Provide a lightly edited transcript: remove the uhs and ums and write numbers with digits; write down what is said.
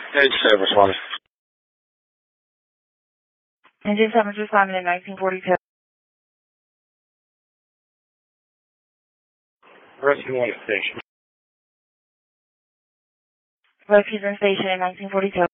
Hey, service one. Engine 7 responded in 1942. Rescue 1 station. Refuge in station in 1942.